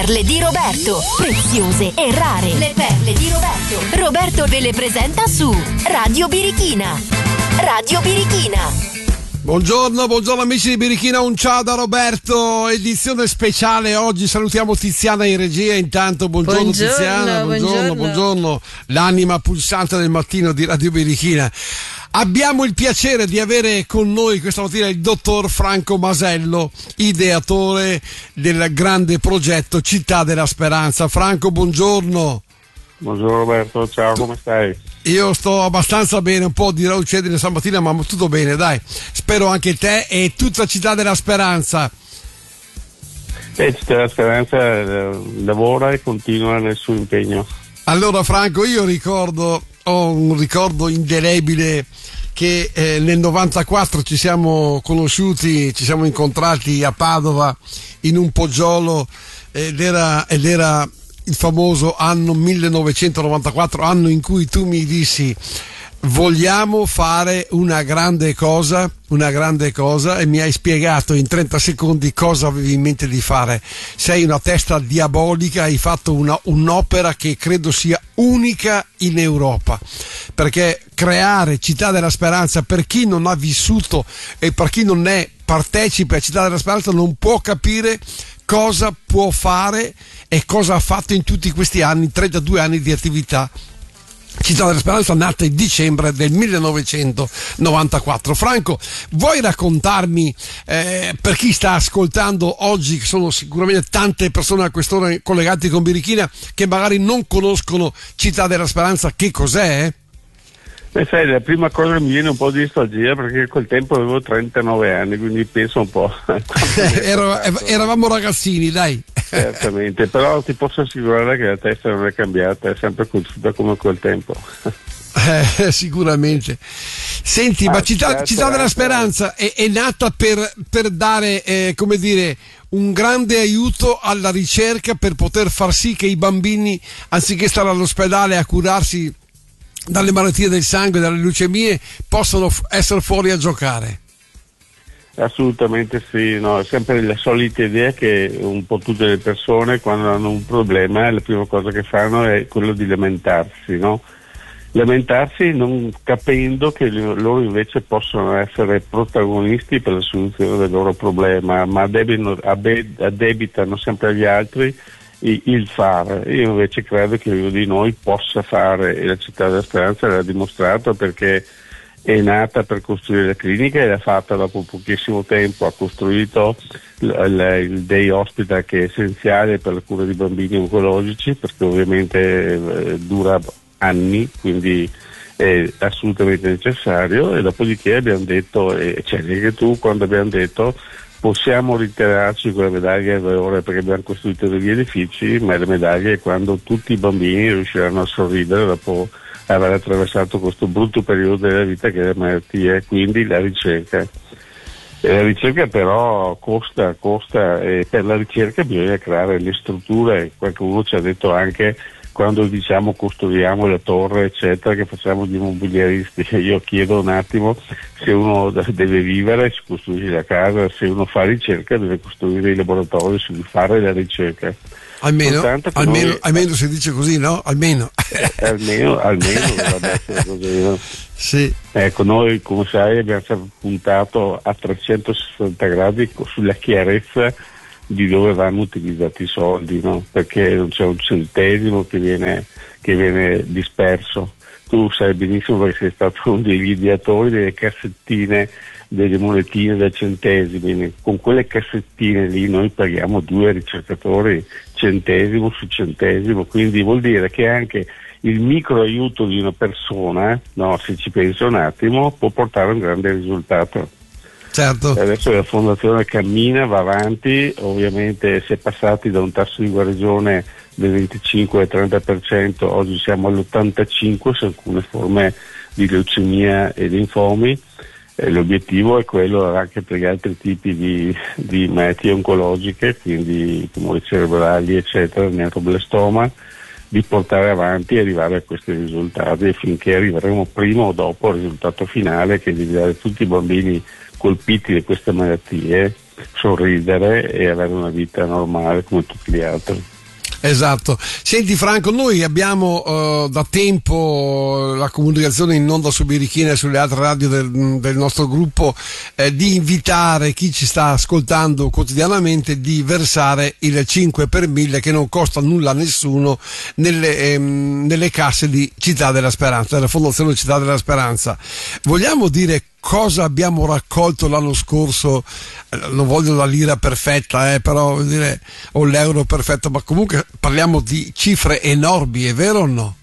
Perle di Roberto, preziose e rare. Le perle di Roberto. Roberto ve le presenta su Radio Birichina. Radio Birichina. Buongiorno amici di Birichina, un ciao da Roberto, edizione speciale oggi. Salutiamo Tiziana in regia. Intanto buongiorno Tiziana, buongiorno, l'anima pulsante del mattino di Radio Birichina. Abbiamo il piacere di avere con noi questa mattina il dottor Franco Masello, ideatore del grande progetto Città della Speranza. Franco, buongiorno. Buongiorno Roberto, ciao, come stai? Io sto abbastanza bene, un po' di raucedine stamattina, ma tutto bene, dai. Spero anche te e tutta Città della Speranza. Città della Speranza lavora e continua nel suo impegno. Allora Franco, io ho un ricordo indelebile che nel 94 ci siamo conosciuti, ci siamo incontrati a Padova in un poggiolo ed era il famoso anno 1994, anno in cui tu mi dissi: vogliamo fare una grande cosa, e mi hai spiegato in 30 secondi cosa avevi in mente di fare. Sei una testa diabolica, hai fatto un'opera che credo sia unica in Europa, perché creare Città della Speranza, per chi non ha vissuto e per chi non è partecipe a Città della Speranza, non può capire cosa può fare e cosa ha fatto in tutti questi anni, 32 anni di attività. Città della Speranza nata in dicembre del 1994. Franco, vuoi raccontarmi, per chi sta ascoltando oggi, che sono sicuramente tante persone a quest'ora collegate con Birichina, che magari non conoscono Città della Speranza, che cos'è? Sai, la prima cosa che mi viene un po' di nostalgia, perché a quel tempo avevo 39 anni, quindi penso un po'. Eravamo ragazzini, dai. Certamente, però ti posso assicurare che la testa non è cambiata, è sempre conosciuta come a quel tempo. Sicuramente. Senti, ma Città della Speranza è nata per dare, come dire, un grande aiuto alla ricerca, per poter far sì che i bambini, anziché stare all'ospedale a curarsi dalle malattie del sangue, dalle leucemie, possono essere fuori a giocare. Assolutamente sì, no, è sempre la solita idea che un po' tutte le persone, quando hanno un problema, la prima cosa che fanno è quello di lamentarsi, no? Lamentarsi non capendo che loro invece possono essere protagonisti per la soluzione del loro problema, ma addebitano sempre agli altri il fare. Io invece credo che ognuno di noi possa fare, e la Città della Speranza l'ha dimostrato, perché è nata per costruire la clinica e l'ha fatta dopo pochissimo tempo. Ha costruito il Day Hospital, che è essenziale per la cura di bambini oncologici, perché ovviamente dura anni, quindi è assolutamente necessario. E dopodiché abbiamo detto, e c'è anche tu, quando abbiamo detto possiamo ritirarci con la medaglia d'oro, perché abbiamo costruito degli edifici, ma le medaglie è quando tutti i bambini riusciranno a sorridere dopo aver attraversato questo brutto periodo della vita che è la malattia. Quindi la ricerca. E la ricerca però costa, e per la ricerca bisogna creare le strutture. Qualcuno ci ha detto anche, quando diciamo costruiamo la torre eccetera, che facciamo gli immobiliaristi. Io chiedo un attimo, se uno deve vivere si costruisce la casa, se uno fa ricerca deve costruire i laboratori su cui fare la ricerca. Almeno si dice così, no? Almeno dovrebbe essere così, no? Sì. Ecco, noi come sai abbiamo sempre puntato a 360 gradi sulla chiarezza di dove vanno utilizzati i soldi, no? Perché non c'è un centesimo che viene disperso. Tu sai benissimo, perché sei stato uno degli ideatori delle cassettine, delle monetine da centesimi. Con quelle cassettine lì noi paghiamo 2 ricercatori centesimo su centesimo, quindi vuol dire che anche il micro aiuto di una persona, no, se ci pensi un attimo, può portare un grande risultato. Certo. Adesso la fondazione cammina, va avanti, ovviamente si è passati da un tasso di guarigione del 25 al 30%, oggi siamo all'85% su alcune forme di leucemia e linfomi. L'obiettivo è quello anche per gli altri tipi di malattie oncologiche, quindi tumori cerebrali eccetera, neuroblastoma, di portare avanti e arrivare a questi risultati, e finché arriveremo prima o dopo al risultato finale, che è di dare a tutti i bambini colpiti da queste malattie sorridere e avere una vita normale come tutti gli altri. Esatto. Senti Franco, noi abbiamo da tempo la comunicazione in onda su Birichina e sulle altre radio del nostro gruppo di invitare chi ci sta ascoltando quotidianamente di versare il 5 per 1000 che non costa nulla a nessuno nelle casse di Città della Speranza, della Fondazione Città della Speranza. Vogliamo dire cosa abbiamo raccolto l'anno scorso? Non voglio la lira perfetta, però vuol dire, o l'euro perfetto, ma comunque parliamo di cifre enormi, è vero o no?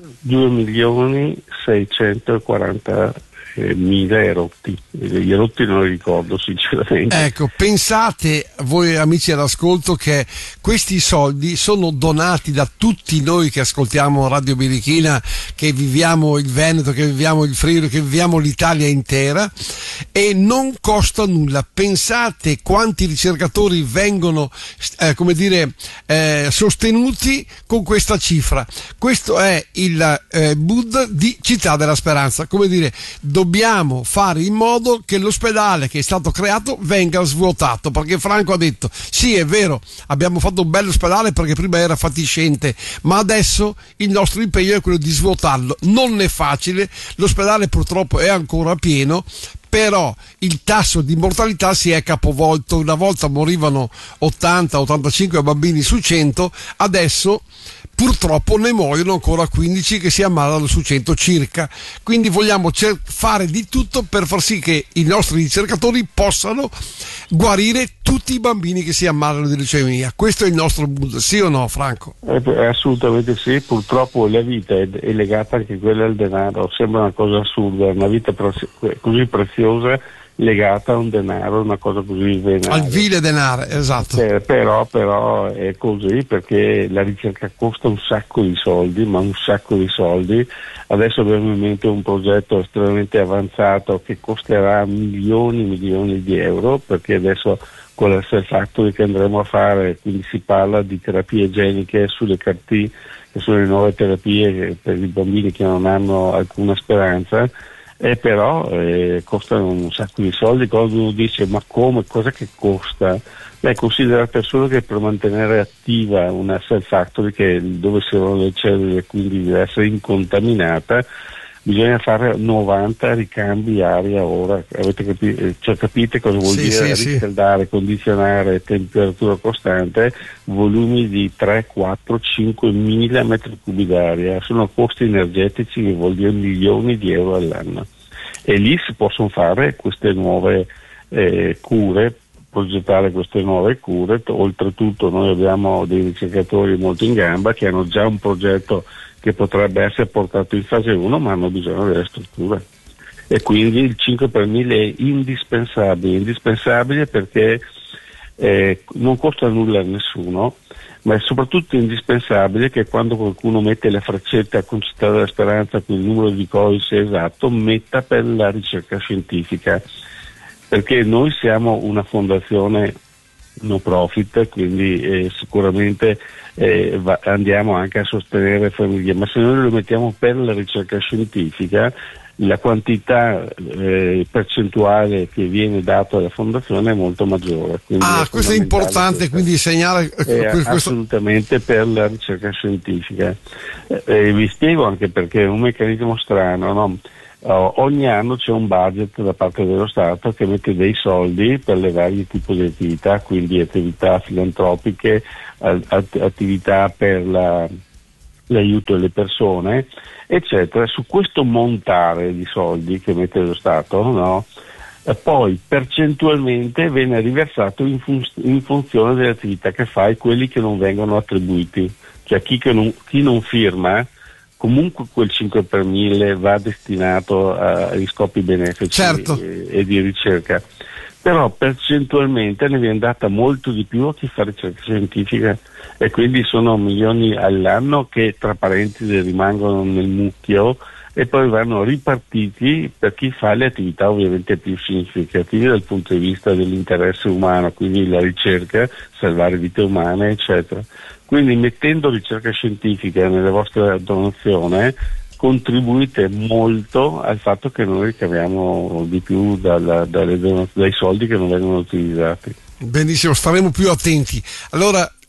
2.640.000 erotti. Gli erotti non li ricordo sinceramente. Ecco, pensate voi amici all'ascolto che questi soldi sono donati da tutti noi che ascoltiamo Radio Birichina, che viviamo il Veneto, che viviamo il Friuli, che viviamo l'Italia intera, e non costa nulla. Pensate quanti ricercatori vengono sostenuti con questa cifra. Questo è il Bud di Città della Speranza. Come dire, dobbiamo fare in modo che l'ospedale che è stato creato venga svuotato, perché Franco ha detto sì, è vero, abbiamo fatto un bello ospedale perché prima era fatiscente, ma adesso il nostro impegno è quello di svuotarlo. Non è facile, l'ospedale purtroppo è ancora pieno, però il tasso di mortalità si è capovolto. Una volta morivano 80-85 bambini su 100, adesso purtroppo ne muoiono ancora 15 che si ammalano su 100 circa. Quindi vogliamo fare di tutto per far sì che i nostri ricercatori possano guarire tutti i bambini che si ammalano di leucemia. Questo è il nostro mood, sì o no Franco? Assolutamente sì, purtroppo la vita è legata anche quella al denaro. Sembra una cosa assurda, una vita così preziosa legata a un denaro, una cosa così venale. Al vile denaro, esatto. Però è così, perché la ricerca costa un sacco di soldi, ma un sacco di soldi. Adesso abbiamo in mente un progetto estremamente avanzato che costerà milioni di euro, perché adesso con la Cell Factory che andremo a fare, quindi si parla di terapie geniche sulle CAR-T, che sono le nuove terapie per i bambini che non hanno alcuna speranza. Però costano un sacco di soldi. Quando uno dice ma come, cosa che costa? Considerate solo che per mantenere attiva una Cell Factory dove si sono le cellule, quindi deve essere incontaminata, bisogna fare 90 ricambi aria ora. Avete capito? Capite cosa vuol dire riscaldare, condizionare, temperatura costante, volumi di 3, 4, 5 mila metri cubi d'aria. Sono costi energetici che vuol dire milioni di euro all'anno. E lì si possono fare queste nuove cure, progettare queste nuove cure. Oltretutto noi abbiamo dei ricercatori molto in gamba che hanno già un progetto che potrebbe essere portato in fase 1, ma hanno bisogno delle strutture. E quindi il 5 per 1000 è indispensabile perché non costa nulla a nessuno, ma è soprattutto indispensabile che quando qualcuno mette la freccetta con Città della Speranza con il numero di codice esatto, metta per la ricerca scientifica, perché noi siamo una fondazione no profit, quindi sicuramente andiamo anche a sostenere famiglie, ma se noi lo mettiamo per la ricerca scientifica, la quantità percentuale che viene data alla fondazione è molto maggiore. Questo è importante, quindi segnare assolutamente per la ricerca scientifica. Vi spiego anche perché è un meccanismo strano, no? Ogni anno c'è un budget da parte dello Stato che mette dei soldi per le varie tipi di attività, quindi attività filantropiche, attività per l'aiuto alle persone, eccetera. Su questo montare di soldi che mette lo Stato, no? Poi percentualmente viene riversato in funzione delle attività che fai, quelli che non vengono attribuiti, cioè chi non firma, comunque quel 5 per 1000 va destinato agli scopi benefici, certo, e di ricerca, però percentualmente ne viene data molto di più a chi fa ricerca scientifica, e quindi sono milioni all'anno che tra parentesi rimangono nel mucchio e poi vanno ripartiti per chi fa le attività ovviamente più significative dal punto di vista dell'interesse umano, quindi la ricerca, salvare vite umane, eccetera. Quindi mettendo ricerca scientifica nella vostra donazione contribuite molto al fatto che noi ricaviamo di più dai soldi che non vengono utilizzati. Benissimo, staremo più attenti. Allora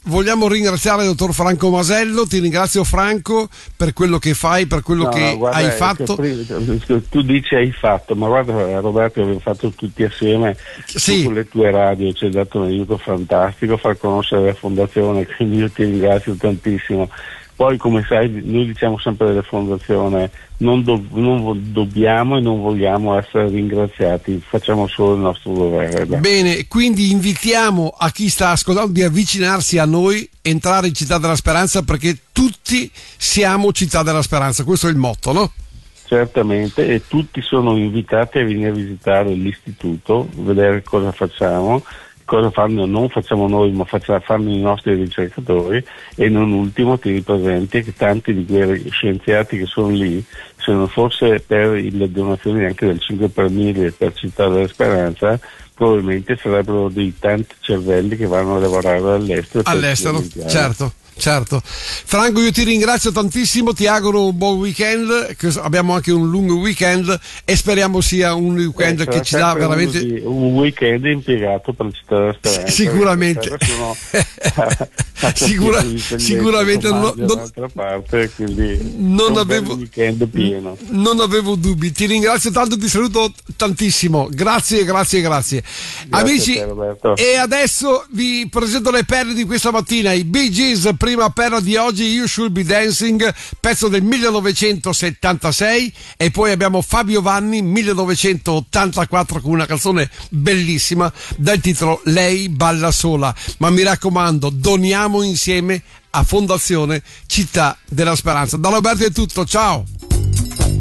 vogliamo ringraziare il dottor Franco Masello. Ti ringrazio, Franco, per quello che fai, per quello guarda, hai fatto. Tu dici hai fatto, ma guarda, Roberto, abbiamo fatto tutti assieme, sì, con le tue radio ci hai dato un aiuto fantastico a far conoscere la fondazione, quindi io ti ringrazio tantissimo. Poi, come sai, noi diciamo sempre della fondazione, non dobbiamo e non vogliamo essere ringraziati, facciamo solo il nostro dovere. Bene, quindi invitiamo a chi sta ascoltando di avvicinarsi a noi, entrare in Città della Speranza, perché tutti siamo Città della Speranza, questo è il motto, no? Certamente, e tutti sono invitati a venire a visitare l'istituto, vedere cosa facciamo, cosa fanno, non facciamo noi, ma fanno i nostri ricercatori. E non ultimo ti ripresenti che tanti di quei scienziati che sono lì, se non fosse per le donazioni anche del 5 per 1000 per Città della Speranza, probabilmente sarebbero dei tanti cervelli che vanno a lavorare all'estero. All'estero, certo. Franco, io ti ringrazio tantissimo, ti auguro un buon weekend, che abbiamo anche un lungo weekend e speriamo sia un weekend che ci dà veramente un weekend impiegato per la Città della Speranza. Sicuramente. Sicuramente parte, quindi non avevo un weekend pieno. Non avevo dubbi. Ti ringrazio tanto, ti saluto tantissimo. Grazie. Amici, e adesso vi presento le perle di questa mattina. I Bee Gees, prima perla di oggi, You Should Be Dancing, pezzo del 1976, e poi abbiamo Fabio Vanni, 1984, con una canzone bellissima dal titolo Lei balla sola. Ma mi raccomando, doniamo insieme a Fondazione Città della Speranza. Da Roberto è tutto, ciao!